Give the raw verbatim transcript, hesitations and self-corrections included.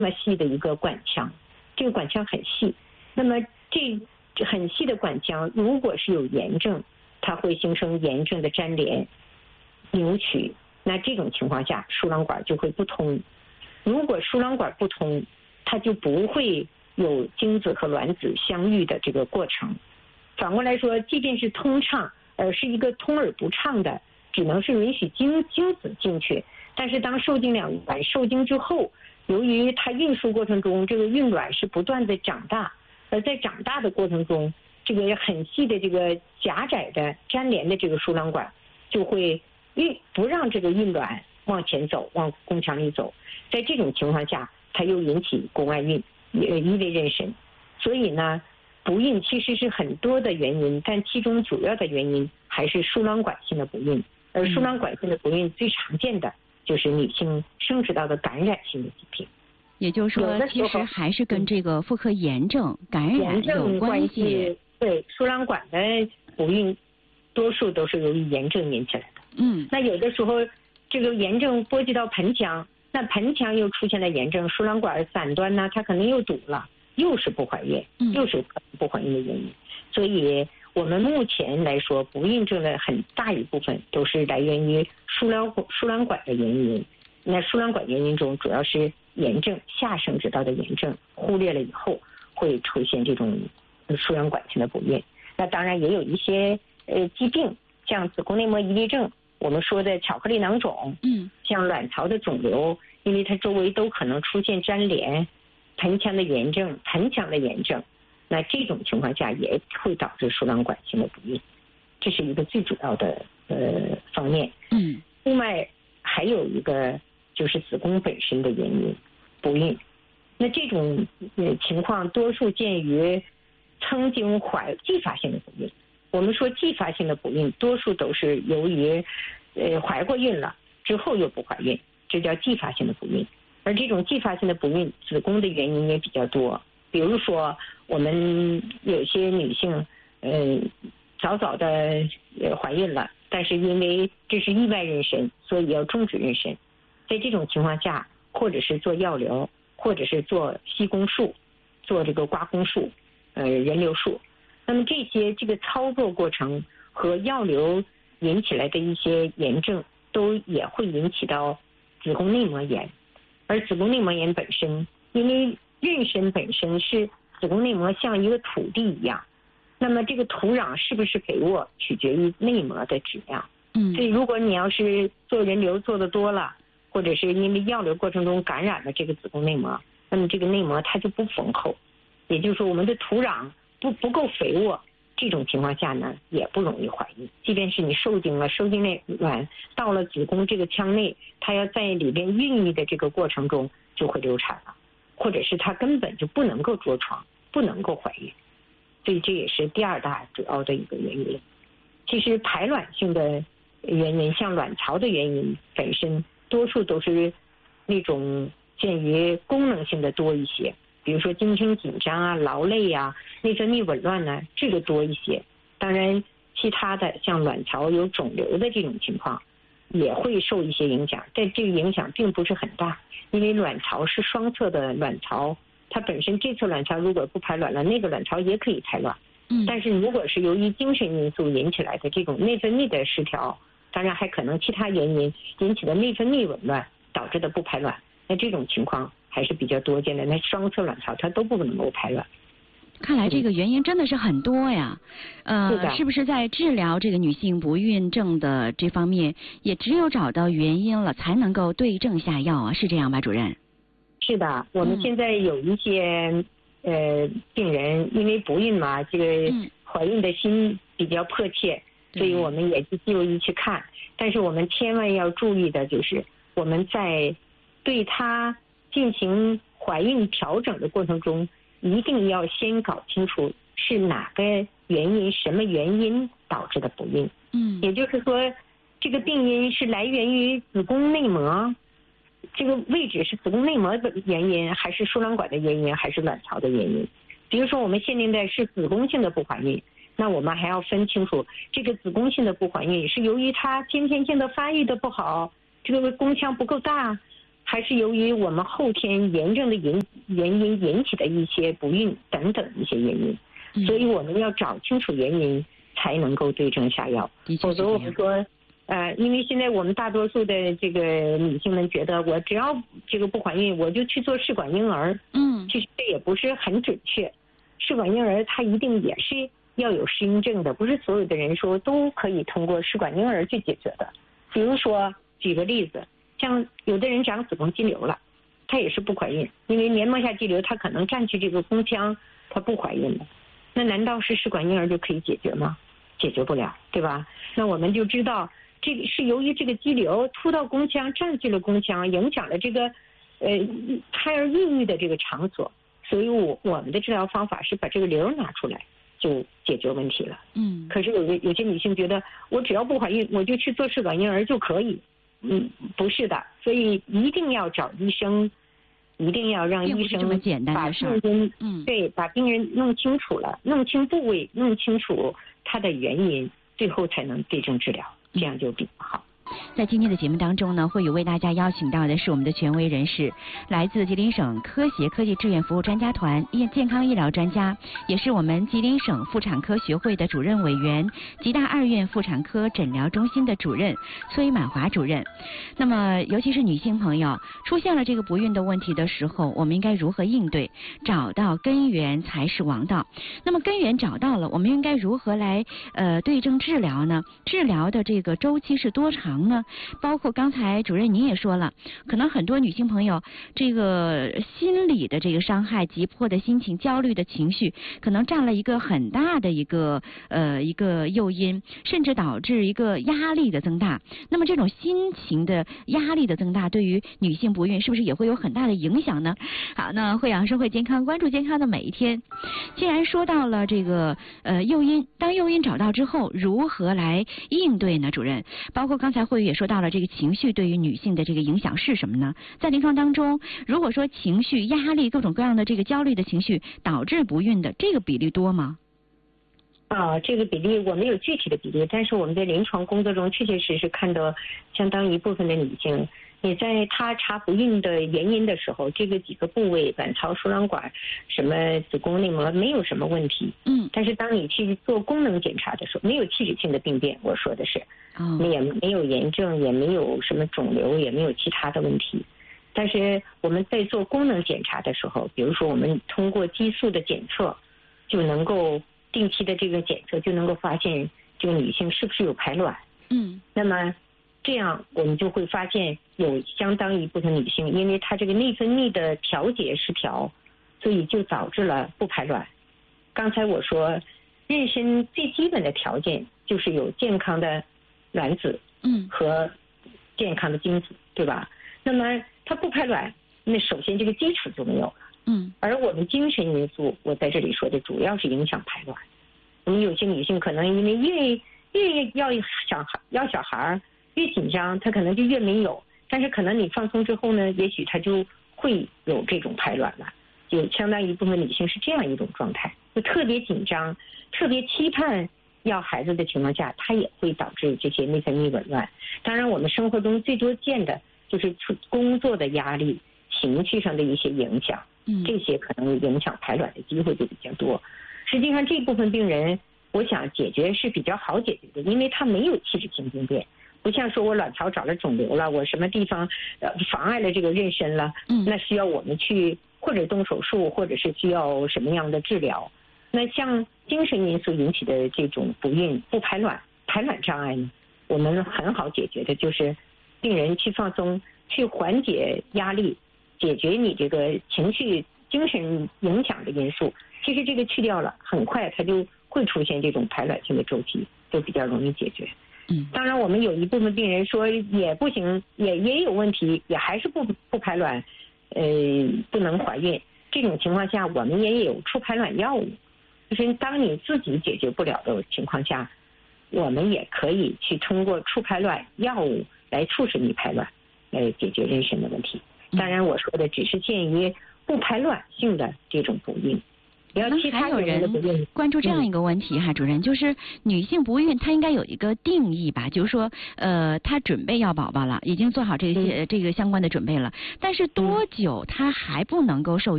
么细的一个管腔，这个管腔很细，那么这很细的管腔如果是有炎症，它会形成炎症的粘连扭曲，那这种情况下输卵管就会不通。如果输卵管不通，它就不会有精子和卵子相遇的这个过程。反过来说，即便是通畅，而是一个通而不畅的，只能是允许精精子进去，但是当受精卵受精之后，由于它运输过程中这个孕卵是不断的长大，而在长大的过程中，这个很细的这个狭窄的粘连的这个输卵管就会孕不让这个孕卵往前走，往宫腔里走，在这种情况下，它又引起宫外孕，呃，异位妊娠。所以呢，不孕其实是很多的原因，但其中主要的原因还是输卵管性的不孕，而输卵管性的不孕最常见的就是女性生殖道的感染性的疾病。 也就是说，其实还是跟这个妇科炎症感染有关系。 对，输卵管的不孕，多数都是由于炎症引起来的。 嗯， 那有的时候这个炎症波及到盆腔，那盆腔又出现了炎症，输卵管伞端呢，它可能又堵了，又是不怀孕，又是不怀孕的原因。所以我们目前来说，不孕症的很大一部分都是来源于输卵输卵管的原因。那输卵管原因中，主要是炎症，下生殖道的炎症忽略了以后，会出现这种输卵管性的不孕。那当然也有一些呃疾病，像子宫内膜异位症，我们说的巧克力囊肿， 嗯， 像卵巢的肿瘤，因为它周围都可能出现粘连，盆腔的炎症，盆腔的炎症，那这种情况下也会导致输卵管性的不孕，这是一个最主要的呃方面。 嗯， 另外还有一个就是子宫本身的原因不孕，那这种呃情况多数见于曾经怀继发性的不孕。我们说继发性的不孕，多数都是由于呃怀过孕了之后又不怀孕，这叫继发性的不孕。而这种继发性的不孕，子宫的原因也比较多。比如说，我们有些女性呃早早的呃怀孕了，但是因为这是意外妊娠，所以要终止妊娠。在这种情况下，或者是做药疗，或者是做吸宫术，做这个刮宫术，呃人流术。那么这些这个操作过程和药流引起来的一些炎症，都也会引起到子宫内膜炎。而子宫内膜炎本身，因为妊娠本身是子宫内膜像一个土地一样，那么这个土壤是不是肥沃，取决于内膜的质量。 嗯， 所以如果你要是做人流做的多了，或者是因为药流过程中感染了这个子宫内膜，那么这个内膜它就不丰厚，也就是说我们的土壤不不够肥沃，这种情况下呢也不容易怀孕。即便是你受精了，受精卵到了子宫这个腔内，它要在里边孕育的这个过程中就会流产了，或者是它根本就不能够着床，不能够怀孕。所以这也是第二大主要的一个原因。其实排卵性的原因，像卵巢的原因本身多数都是那种鉴于功能性的多一些，比如说精神紧张啊、劳累啊、内分泌紊乱呢、啊，这个多一些。当然其他的像卵巢有肿瘤的这种情况也会受一些影响，但这个影响并不是很大，因为卵巢是双侧的卵巢，它本身这侧卵巢如果不排卵了，那个卵巢也可以排卵。 嗯， 但是如果是由于精神因素引起来的这种内分泌的失调，当然还可能其他原因引起的内分泌紊乱导致的不排卵，那这种情况还是比较多见的。那双侧卵巢它都不能够排卵。 看来这个原因真的是很多呀，呃，是不是在治疗这个女性不孕症的这方面，也只有找到原因了，才能够对症下药啊？是这样吧，主任？ 是的，我们现在有一些、嗯、呃病人因为不孕嘛，这个怀孕的心比较迫切，嗯、所以我们也去就医去看。但是我们千万要注意的就是，我们在对她进行怀孕调整的过程中，一定要先搞清楚是哪个原因，什么原因导致的不孕。 嗯， 也就是说，这个病因是来源于子宫内膜，这个位置是子宫内膜的原因，还是输卵管的原因，还是卵巢的原因？比如说我们限定的是子宫性的不怀孕，那我们还要分清楚，这个子宫性的不怀孕是由于它先天性的发育的不好，这个宫腔不够大， 还是由于我们后天炎症的引原因引起的一些不孕等等一些原因，嗯、所以我们要找清楚原因才能够对症下药，否则我们说。呃，因为现在我们大多数的这个女性们觉得，我只要这个不怀孕，我就去做试管婴儿。嗯，其实这也不是很准确。试管婴儿它一定也是要有适应症的，不是所有的人说都可以通过试管婴儿去解决的。比如说，举个例子，像有的人长子宫肌瘤了，她也是不怀孕，因为黏膜下肌瘤它可能占据这个宫腔，她不怀孕了。那难道是试管婴儿就可以解决吗？解决不了，对吧？那我们就知道。这个是由于这个肌瘤突到宫腔，占据了宫腔，影响了这个呃胎儿孕育的这个场所，所以我我们的治疗方法是把这个瘤拿出来就解决问题了。嗯。可是有的有些女性觉得我只要不怀孕，我就去做试管婴儿就可以。嗯，不是的，所以一定要找医生，一定要让医生把病人嗯对把病人弄清楚了，弄清部位，弄清楚它的原因，最后才能对症治疗。这样就比较好。 在今天的节目当中呢，会有为大家邀请到的是我们的权威人士，来自吉林省科协科技志愿服务专家团健康医疗专家，也是我们吉林省妇产科学会的主任委员，吉大二院妇产科诊疗中心的主任崔满华主任。那么，尤其是女性朋友出现了这个不孕的问题的时候，我们应该如何应对？找到根源才是王道。那么根源找到了，我们应该如何来呃对症治疗呢？治疗的这个周期是多长呢？包括刚才主任您也说了，可能很多女性朋友这个心理的这个伤害、急迫的心情、焦虑的情绪，可能占了一个很大的一个呃一个诱因，甚至导致一个压力的增大。那么这种心情的压力的增大，对于女性不孕是不是也会有很大的影响呢？好，那慧养生会健康，关注健康的每一天。既然说到了这个呃诱因，当诱因找到之后，如何来应对呢？主任，包括刚才慧也说到了这个情绪对于女性的这个影响是什么呢？在临床当中，如果说情绪、压力、各种各样的这个焦虑的情绪导致不孕的，这个比例多吗？ 啊，这个比例我没有具体的比例，但是我们在临床工作中确确实实看到相当一部分的女性，你在她查不孕的原因的时候，这个几个部位，卵巢、输卵管、什么子宫内膜没有什么问题。嗯。但是当你去做功能检查的时候，没有器质性的病变，我说的是，哦，也没有炎症，也没有什么肿瘤，也没有其他的问题。但是我们在做功能检查的时候，比如说我们通过激素的检测，就能够定期的这个检测就能够发现这个女性是不是有排卵。嗯。那么这样我们就会发现有相当一部分女性，因为她这个内分泌的调节失调，所以就导致了不排卵。刚才我说妊娠最基本的条件就是有健康的卵子嗯和健康的精子，对吧？那么它不排卵，那首先这个基础就没有了。嗯。而我们精神因素，我在这里说的主要是影响排卵。我们有些女性可能因为越越要小孩要小孩越紧张，她可能就越没有。但是可能你放松之后呢，也许她就会有这种排卵了。有相当一部分女性是这样一种状态，就特别紧张、特别期盼要孩子的情况下，它也会导致这些内分泌紊乱。当然，我们生活中最多见的就是工作的压力、情绪上的一些影响，这些可能影响排卵的机会就比较多。实际上，这部分病人，我想解决是比较好解决的，因为它没有器质性病变。不像说我卵巢长了肿瘤了，我什么地方呃妨碍了这个妊娠了，那需要我们去或者动手术，或者是需要什么样的治疗。那像精神因素引起的这种不孕、不排卵、排卵障碍呢，我们很好解决的就是病人去放松，去缓解压力，解决你这个情绪、精神影响的因素。其实这个去掉了，很快它就会出现这种排卵性的周期，就比较容易解决。嗯，当然我们有一部分病人说也不行，也也有问题，也还是不不排卵，呃，不能怀孕。这种情况下，我们也有促排卵药物，就是当你自己解决不了的情况下，我们也可以去通过促排卵药物来促使你排卵，来解决妊娠的问题。当然我说的只是限于不排卵性的这种不孕。 可能还有人关注这样一个问题哈，主任，就是女性不孕，她应该有一个定义吧？就是说，呃，她准备要宝宝了，已经做好这些、嗯、这个相关的准备了，但是多久她还不能够受孕？